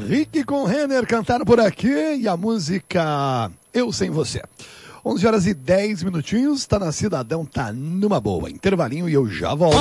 Rick com Renner cantaram por aqui e a música Eu Sem Você. 11 horas e 10 minutinhos, tá na Cidadão, tá numa boa. Intervalinho e eu já volto.